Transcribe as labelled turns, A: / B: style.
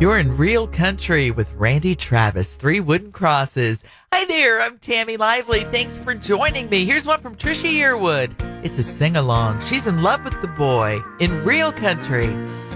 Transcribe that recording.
A: You're in Real Country with Randy Travis, Three Wooden Crosses. Hi there, I'm Tammy Lively. Thanks for joining me. Here's one from Trisha Yearwood. It's a sing-along. She's in love with the boy in Real Country.